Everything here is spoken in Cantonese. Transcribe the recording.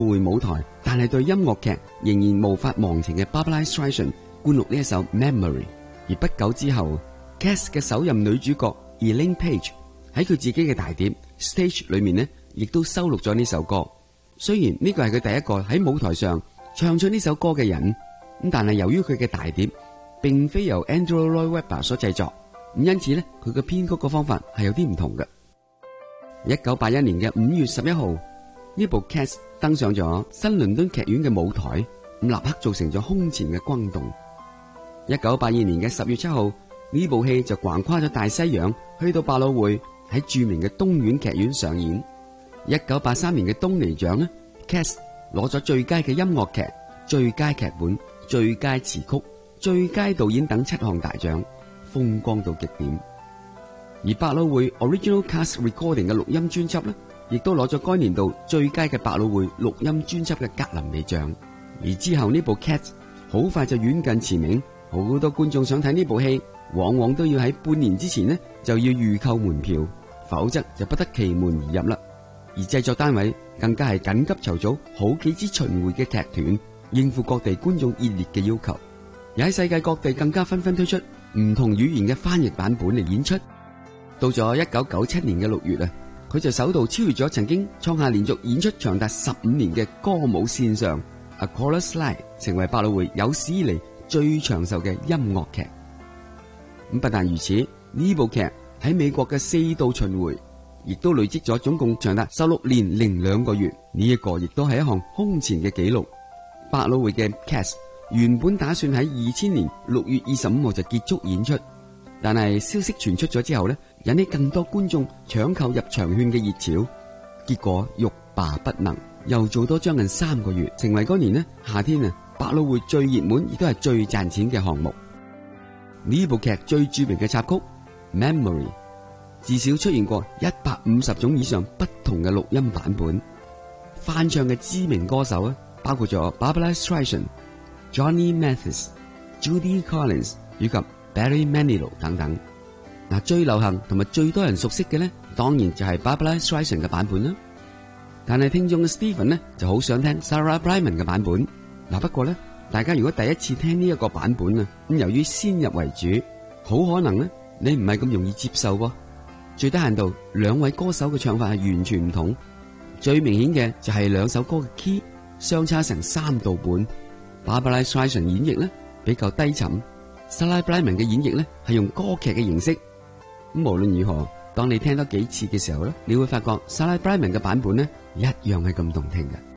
會舞台，但係對音樂劇仍然無法忘情嘅 Barbra Streisand 灌錄呢一首 Memory。而不久之後 Cats 嘅首任女主角 Elaine Paige 喺佢自己嘅大碟 Stage 裏面呢，亦都收錄咗呢首歌。雖然呢個係佢第一個喺舞台上唱出呢首歌嘅人，咁但係由於佢嘅大碟並非由 Andrew Lloyd Webber 所製作，咁因此呢，佢嘅編曲嘅方法係有啲唔同嘅。1981年嘅5月11號，呢部 Cats 登上咗新倫敦劇院嘅舞台，咁立刻造成咗空前嘅轟動。1982年嘅10月7號，呢部戲就橫跨咗大西洋，去到百老匯喺著名嘅東院劇院上演。1983年嘅東尼獎呢 Cats 攞咗最佳嘅音樂劇、最佳劇本、最佳詞曲、最佳導演等7項大獎，風光到極點。而百老匯 Original Cast Recording 嘅錄音專輯呢，亦都攞咗該年度最佳嘅百老匯錄音專輯嘅格林美獎。而之後呢部 Cats 好快就遠近馳名，好多觀眾想睇呢部戲，往往都要喺半年之前呢就要預購門票，否則就不得其門而入啦。而製作單位更加係緊急籌組好幾支巡迴嘅劇團，應付各地觀眾熱烈嘅要求。而喺世界各地更加紛紛推出唔同語言嘅翻譯版本嚟演出。到咗1997年嘅6月啊，佢就首度超越咗曾經創下連續演出長達15年嘅歌舞線上 A Chorus Line， 成為百老匯有史以嚟最長壽嘅音樂劇。咁不但如此，呢部劇喺美國嘅4度巡迴，亦都累積咗總共長達16年02個月，呢一個亦都係一項空前嘅紀錄。百老匯嘅 Cats 原本打算喺2000年6月25號就結束演出，但係消息傳出咗之後呢，引起更多觀眾搶購入場券嘅熱潮，結果欲罷不能，又做多將近3個月，成為嗰年呢夏天啊百老匯最熱門亦都係最賺錢嘅項目。呢部劇最著名嘅插曲 Memory 至少出現過150種以上不同嘅錄音版本，翻唱嘅知名歌手啊，包括咗 Barbra Streisand、Johnny Mathis、Judy Collins 以及 Barry Manilow 等等。嗱，最流行同埋最多人熟悉嘅咧，當然就係 Barbra Streisand 嘅版本啦。但係聽眾嘅 Stephen 咧就好想聽 Sarah Brightman 嘅版本。嗱，不過咧，大家如果第一次聽呢一個版本啊，咁由於先入為主，好可能咧你唔係咁容易接受喎。最低限度，兩位歌手嘅唱法係完全唔同。最明顯嘅就係兩首歌嘅 key 相差成3度半。Barbra Streisand 演繹咧比較低沉 ，Sarah Brightman 嘅演繹咧係用歌劇嘅形式。咁無論如何，當你聽多幾次嘅時候咧，你會發覺 Sarah Brightman 嘅版本咧一樣係咁動聽嘅。